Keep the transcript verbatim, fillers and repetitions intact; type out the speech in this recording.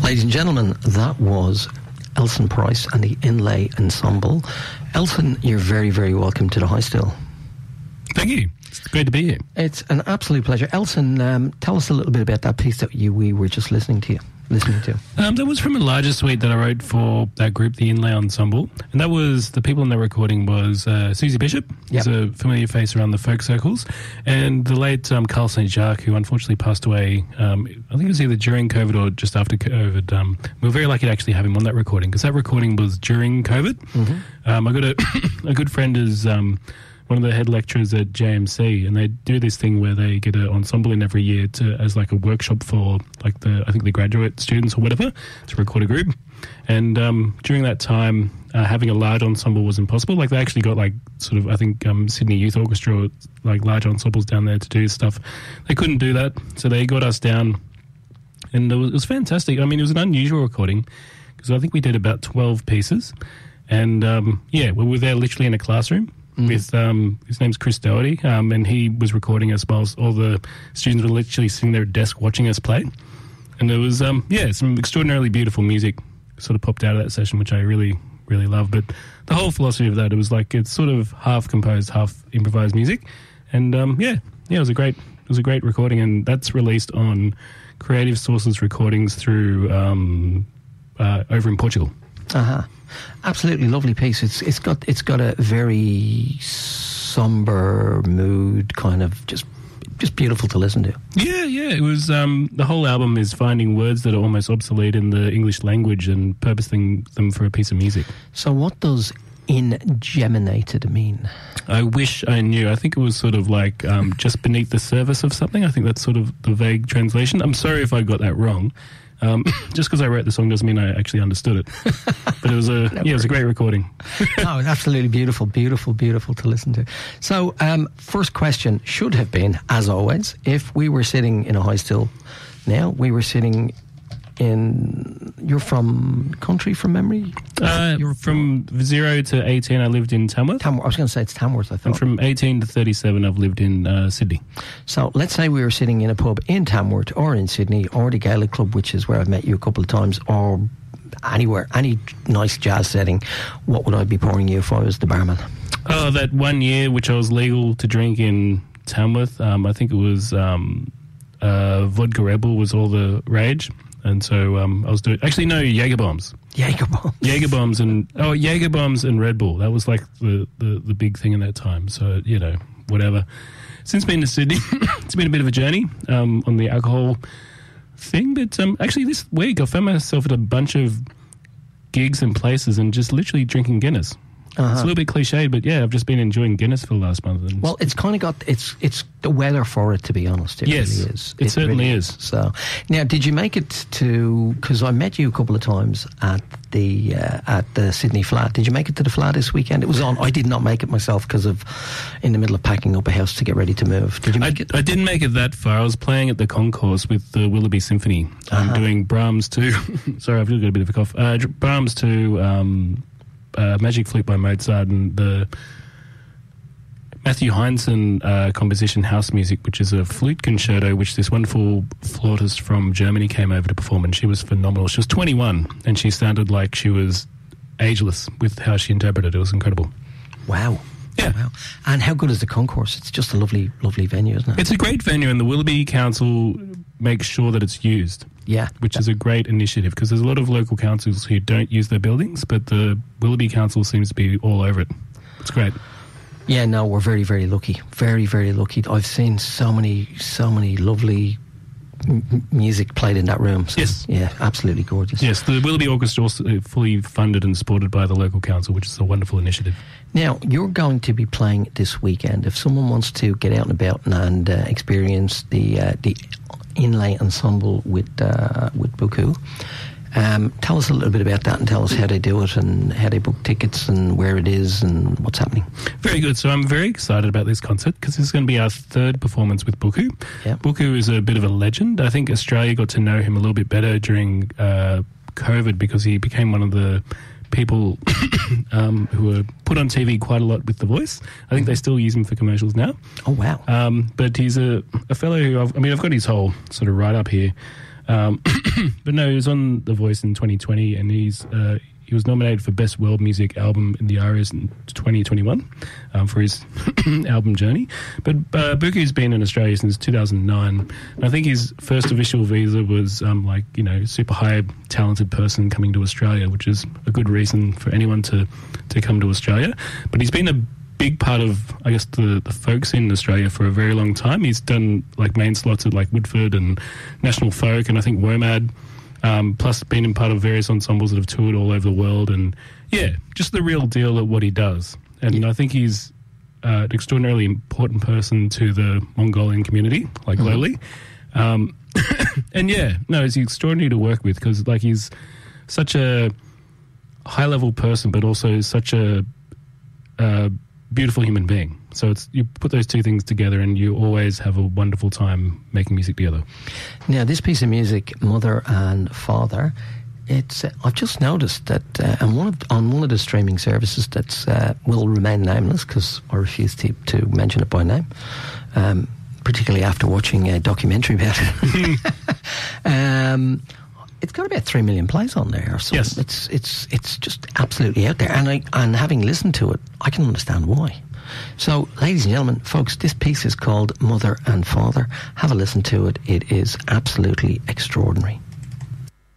Ladies and gentlemen, that was Elson Price and the Inlay Ensemble. Elson, you're very, very welcome to the High Still. Thank you. It's great to be here. It's an absolute pleasure. Elson, um, tell us a little bit about that piece that you we were just listening to you. Listening to. Um, that was from a larger suite that I wrote for that group, the Inlay Ensemble. And that was, the people in that recording was uh, Susie Bishop, yep. who's a familiar face around the folk circles, and the late um, Carl Saint Jacques, who unfortunately passed away, um, I think it was either during COVID or just after COVID. Um, we were very lucky to actually have him on that recording, because that recording was during COVID. Mm-hmm. Um, I got a, a good friend is... Um, one of the head lecturers at J M C, and they do this thing where they get an ensemble in every year to as like a workshop for like the I think the graduate students or whatever to record a group. And um, during that time, uh, having a large ensemble was impossible. Like they actually got like sort of I think um, Sydney Youth Orchestra, like large ensembles down there to do stuff. They couldn't do that, so they got us down, and it was, it was fantastic. I mean, it was an unusual recording because I think we did about twelve pieces, and um, yeah, we were there literally in a classroom. With um, his name's Chris Doherty, um, and he was recording us whilst all the students were literally sitting there at desk watching us play. And there was, um, yeah, some extraordinarily beautiful music sort of popped out of that session, which I really, really love. But the whole philosophy of that, it was like it's sort of half composed, half improvised music, and um, yeah, yeah, it was a great, it was a great recording, and that's released on Creative Sources Recordings through um, uh, over in Portugal. Uh huh. Absolutely lovely piece. It's it's got it's got a very somber mood, kind of just just beautiful to listen to. Yeah, yeah. It was um, the whole album is finding words that are almost obsolete in the English language and purposing them for a piece of music. So, what does ingeminated mean? I wish I knew. I think it was sort of like um, just beneath the surface of something. I think that's sort of the vague translation. I'm sorry if I got that wrong. Um, just because I wrote the song doesn't mean I actually understood it. But it was a no yeah, it was a great recording. No, absolutely beautiful, beautiful, beautiful to listen to. So, um, first question should have been, as always, if we were sitting in a high still now, we were sitting in... You're from country, from memory? Uh, you're from zero to eighteen, I lived in Tamworth. Tamworth. I was going to say it's Tamworth, I thought. And from eighteen to thirty-seven, I've lived in uh, Sydney. So let's say we were sitting in a pub in Tamworth or in Sydney or the Gaelic Club, which is where I've met you a couple of times, or anywhere, any nice jazz setting. What would I be pouring you if I was the barman? Oh, that one year which I was legal to drink in Tamworth, um, I think it was um, uh, Vodka Rebel was all the rage. And so um, I was doing... Actually, no, Jaeger bombs. Jaeger bombs. Jaeger bombs and... Oh, Jaeger bombs and Red Bull. That was like the, the, the big thing in that time. So, you know, whatever. Since being to Sydney, it's been a bit of a journey um, on the alcohol thing. But um, actually this week I found myself at a bunch of gigs and places and just literally drinking Guinness. Uh-huh. It's a little bit cliched, but yeah, I've just been enjoying Guinness for the last month. And well, it's kind of got it's it's the weather for it, to be honest. It yes, really is. It, it certainly really is. is. So, now, did you make it to? Because I met you a couple of times at the uh, at the Sydney Flat. Did you make it to the Flat this weekend? It was on. I did not make it myself because of in the middle of packing up a house to get ready to move. Did you make I, it? I didn't make it that far. I was playing at the Concourse with the Willoughby Symphony. I'm uh-huh. doing Brahms to. Sorry, I've got a bit of a cough. Uh, Brahms to. Um, Uh, Magic Flute by Mozart and the Matthew Heinzen uh, composition House Music, which is a flute concerto which this wonderful flautist from Germany came over to perform, and she was phenomenal. She was twenty-one and she sounded like she was ageless with how she interpreted it. It was incredible. Wow. Yeah. Wow. And how good is the Concourse? It's just a lovely, lovely venue, isn't it? It's a great venue, and the Willoughby Council makes sure that it's used. Yeah. Which is a great initiative, because there's a lot of local councils who don't use their buildings, but the Willoughby Council seems to be all over it. It's great. Yeah, no, we're very, very lucky. Very, very lucky. I've seen so many, so many lovely m- music played in that room. So, yes. Yeah, absolutely gorgeous. Yes, the Willoughby Orchestra is fully funded and supported by the local council, which is a wonderful initiative. Now, you're going to be playing this weekend. If someone wants to get out and about and uh, experience the uh, the Inlay Ensemble with uh, with Buku, um, tell us a little bit about that and tell us how they do it and how they book tickets and where it is and what's happening. Very good. So I'm very excited about this concert because this is going to be our third performance with Buku. Yeah. Buku is a bit of a legend. I think Australia got to know him a little bit better during uh, COVID because he became one of the people um, who were put on T V quite a lot with The Voice. I think they still use him for commercials now. Oh, wow. Um, but he's a, a fellow who, I've, I mean, I've got his whole sort of write-up here. Um, but no, he was on The Voice in twenty twenty, and he's uh, he was nominated for Best World Music Album in the A R I A S in twenty twenty-one um, for his album Journey. But uh, Buku's been in Australia since two thousand nine. And I think his first official visa was um, like, you know, super high talented person coming to Australia, which is a good reason for anyone to, to come to Australia. But he's been a big part of, I guess, the, the folk scene in Australia for a very long time. He's done like main slots at like Woodford and National Folk and I think WOMAD, um, plus been in part of various ensembles that have toured all over the world. And yeah, just the real deal at what he does. And yeah. I think he's uh, an extraordinarily important person to the Mongolian community, like mm-hmm. globally. Um, and yeah, no, he's extraordinary to work with because like he's such a high level person, but also such a uh, beautiful human being. So it's you put those two things together and you always have a wonderful time making music together. Now, this piece of music, Mother and Father, it's uh, I've just noticed that uh, on, one of, on one of the streaming services that uh, will remain nameless because I refuse to, to mention it by name, um, particularly after watching a documentary about it. um, It's got about three million plays on there. So yes. it's it's it's just absolutely out there. And I and having listened to it, I can understand why. So, ladies and gentlemen, folks, this piece is called Mother and Father. Have a listen to it. It is absolutely extraordinary.